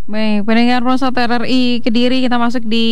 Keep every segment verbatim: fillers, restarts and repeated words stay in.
Baik, pendengar Prosat R R I Kediri, kita masuk di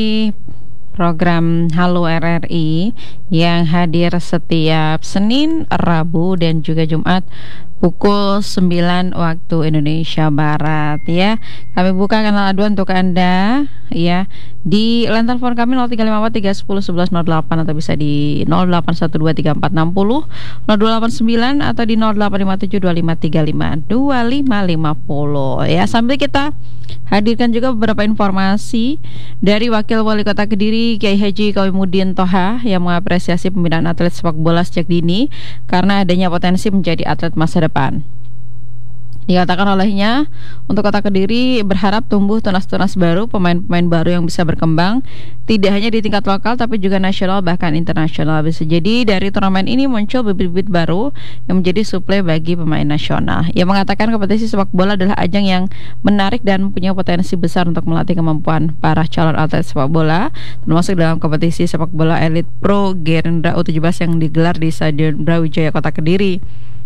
program Halo R R I yang hadir setiap Senin, Rabu, dan juga Jumat pukul sembilan waktu Indonesia Barat ya. Kami buka kanal aduan untuk Anda ya di line telepon kami nol tiga lima empat tiga satu nol satu satu nol delapan atau bisa di nol delapan satu dua tiga empat enam nol nol dua delapan sembilan atau di nol delapan lima tujuh dua lima tiga lima dua lima lima nol ya. Sambil kita hadirkan juga beberapa informasi dari Wakil Wali Kota Kediri Kiai Haji Koimudin Toha yang mengapresiasi pembinaan atlet sepak bola sejak dini karena adanya potensi menjadi atlet masa depan. Dikatakan olehnya, untuk Kota Kediri berharap tumbuh tunas-tunas baru, pemain-pemain baru yang bisa berkembang tidak hanya di tingkat lokal tapi juga nasional bahkan internasional. Bisa jadi dari turnamen ini muncul bibit-bibit baru yang menjadi suplai bagi pemain nasional. Ia mengatakan kompetisi sepak bola adalah ajang yang menarik dan punya potensi besar untuk melatih kemampuan para calon atlet sepak bola, termasuk dalam kompetisi sepak bola elit Pro Gerindra U tujuh belas yang digelar di Stadion Brawijaya Kota Kediri,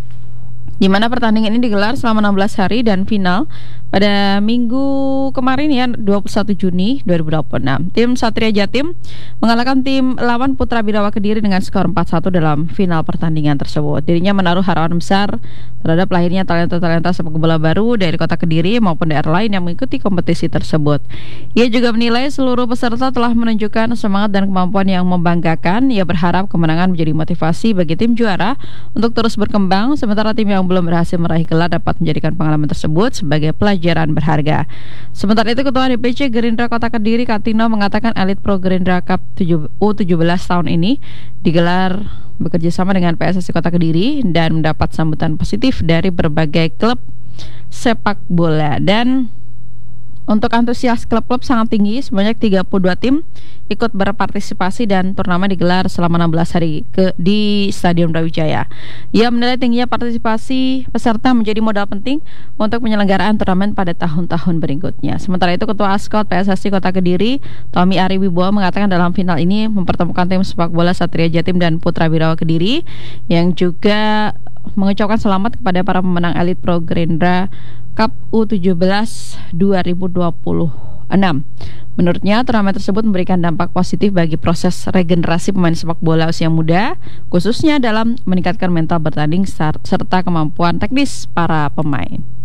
di mana pertandingan ini digelar selama enam belas hari dan final pada minggu kemarin ya dua puluh satu Juni dua ribu dua puluh enam. Tim Satria Jatim mengalahkan tim lawan Putra Birawa Kediri dengan skor empat satu dalam final pertandingan tersebut. Dirinya menaruh harapan besar terhadap lahirnya talenta-talenta sepak bola baru dari Kota Kediri maupun daerah lain yang mengikuti kompetisi tersebut. Ia juga menilai seluruh peserta telah menunjukkan semangat dan kemampuan yang membanggakan. Ia berharap kemenangan menjadi motivasi bagi tim juara untuk terus berkembang, sementara tim yang belum berhasil meraih gelar dapat menjadikan pengalaman tersebut sebagai pelajaran berharga. Sementara itu, Ketua D P C Gerindra Kota Kediri Katino mengatakan Elit Pro Gerindra Cup U tujuh belas tahun ini digelar bekerjasama dengan P S S I Kota Kediri dan mendapat sambutan positif dari berbagai klub sepak bola. Dan untuk antusias klub-klub sangat tinggi, sebanyak tiga puluh dua tim ikut berpartisipasi dan turnamen digelar selama enam belas hari ke di Stadion Brawijaya. Ia menilai tingginya partisipasi peserta menjadi modal penting untuk penyelenggaraan turnamen pada tahun-tahun berikutnya. Sementara itu, Ketua Askot P S S I Kota Kediri, Tommy Ari Wibowo mengatakan dalam final ini mempertemukan tim sepak bola Satria Jatim dan Putra Birawa Kediri yang juga mengucapkan selamat kepada para pemenang Elit Pro Gerindra Cup U tujuh belas dua ribu dua puluh enam. Menurutnya, turnamen tersebut memberikan dampak positif bagi proses regenerasi pemain sepak bola usia muda, khususnya dalam meningkatkan mental bertanding serta kemampuan teknis para pemain.